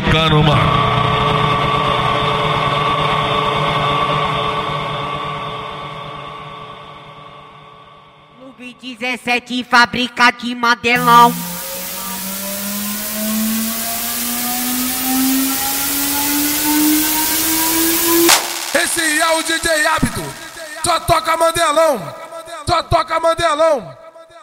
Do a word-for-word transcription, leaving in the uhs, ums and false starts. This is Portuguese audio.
tocando, mano. Clube dezessete, fábrica de Mandelão. Esse é o D J Hábito, só toca Mandelão, só toca Mandelão.